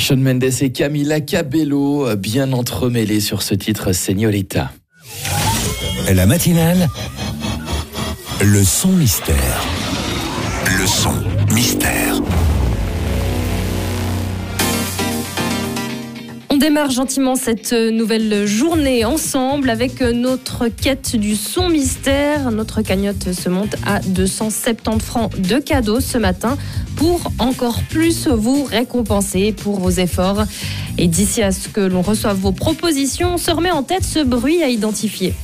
Shawn Mendes et Camila Cabello, bien entremêlés sur ce titre Señorita. La matinale, le son mystère. Le son mystère. On démarre gentiment cette nouvelle journée ensemble avec notre quête du son mystère. Notre cagnotte se monte à 270 francs de cadeaux ce matin pour encore plus vous récompenser pour vos efforts. Et d'ici à ce que l'on reçoive vos propositions, on se remet en tête ce bruit à identifier.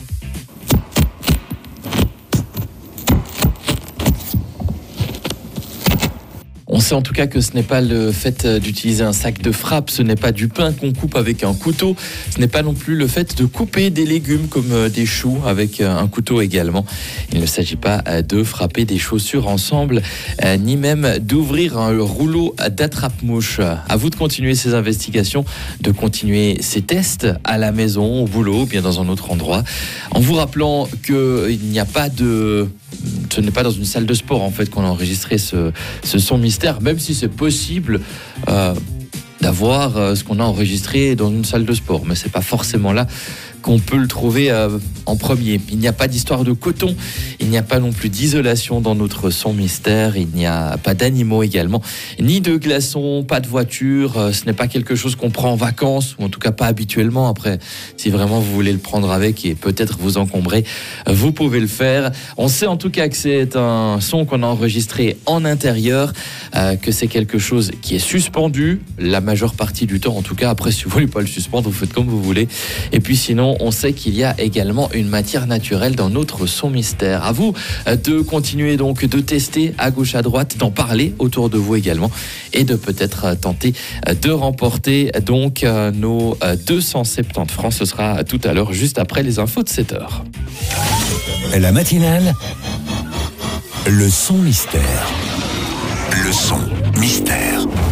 On sait en tout cas que ce n'est pas le fait d'utiliser un sac de frappe, ce n'est pas du pain qu'on coupe avec un couteau, ce n'est pas non plus le fait de couper des légumes comme des choux avec un couteau également. Il ne s'agit pas de frapper des chaussures ensemble, ni même d'ouvrir un rouleau d'attrape-mouche. À vous de continuer ces investigations, de continuer ces tests à la maison, au boulot, bien dans un autre endroit, en vous rappelant qu'il n'y a pas de... Ce n'est pas dans une salle de sport en fait qu'on a enregistré ce son mystère, même si c'est possible d'avoir ce qu'on a enregistré dans une salle de sport, mais c'est pas forcément là qu'on peut le trouver en premier. Il n'y a pas d'histoire de coton, il n'y a pas non plus d'isolation dans notre son mystère, il n'y a pas d'animaux également, ni de glaçons, pas de voiture, ce n'est pas quelque chose qu'on prend en vacances, ou en tout cas pas habituellement. Après, si vraiment vous voulez le prendre avec et peut-être vous encombrer, vous pouvez le faire. On sait en tout cas que c'est un son qu'on a enregistré en intérieur, que c'est quelque chose qui est suspendu, la majeure partie du temps en tout cas. Après, si vous voulez pas le suspendre, vous faites comme vous voulez. Et puis sinon, on sait qu'il y a également une matière naturelle dans notre son mystère. À vous de continuer donc de tester à gauche à droite, d'en parler autour de vous également et de peut-être tenter de remporter donc nos 270 francs. Ce sera tout à l'heure, juste après les infos de 7h. La matinale, le son mystère. Le son mystère.